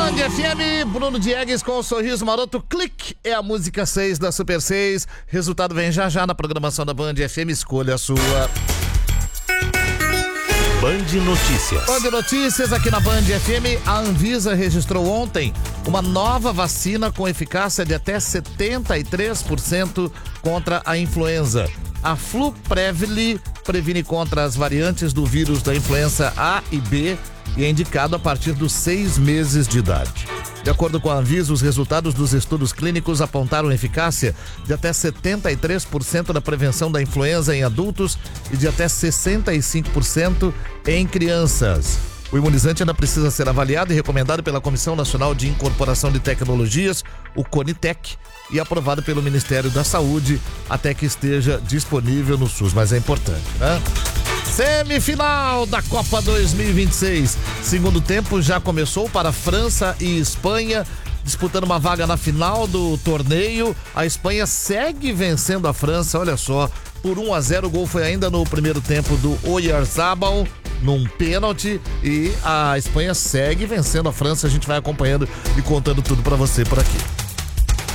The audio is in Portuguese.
Band FM, Bruno Diegues com o sorriso maroto. Clique é a música 6 da Super 6. Resultado vem já já na programação da Band FM. Escolha a sua. Band Notícias. Band Notícias aqui na Band FM. A Anvisa registrou ontem uma nova vacina com eficácia de até 73% contra a influenza. A Fluprevili previne contra as variantes do vírus da influenza A e B e é indicado a partir dos 6 meses de idade. De acordo com a Anvisa, os resultados dos estudos clínicos apontaram eficácia de até 73% na prevenção da influenza em adultos e de até 65% em crianças. O imunizante ainda precisa ser avaliado e recomendado pela Comissão Nacional de Incorporação de Tecnologias, o CONITEC, e aprovado pelo Ministério da Saúde até que esteja disponível no SUS. Mas é importante, né? Semifinal da Copa 2026. Segundo tempo já começou para França e Espanha, disputando uma vaga na final do torneio. A Espanha segue vencendo a França, olha só, por 1-0. O gol foi ainda no primeiro tempo do Oyarzabal, num pênalti, e a Espanha segue vencendo a França. A gente vai acompanhando e contando tudo para você por aqui.